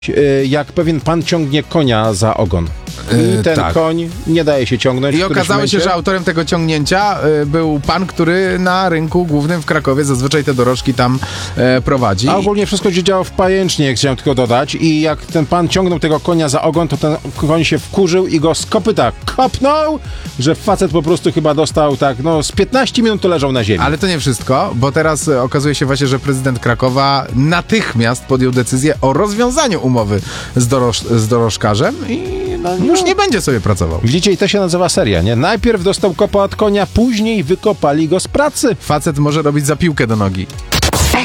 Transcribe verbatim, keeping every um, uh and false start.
jak pewien pan ciągnie konia za ogon. I ten tak. koń nie daje się ciągnąć. I okazało momencie. się, że autorem tego ciągnięcia y, był pan, który na rynku głównym w Krakowie zazwyczaj te dorożki tam y, prowadzi. A ogólnie wszystko się działo w pajęcznie, chciałem tylko dodać. I jak ten pan ciągnął tego konia za ogon, to ten koń się wkurzył i go z kopyta kopnął, że facet po prostu chyba dostał tak, no z piętnaście minut to leżał na ziemi. Ale to nie wszystko, bo teraz y, okazuje się właśnie, że prezydent Krakowa natychmiast podjął decyzję o rozwiązaniu umowy z, doroż, z dorożkarzem i no, już nie będzie sobie pracował. Widzicie, i to się nazywa seria, nie? Najpierw dostał kopa od konia, później wykopali go z pracy. Facet może robić zapiłkę do nogi.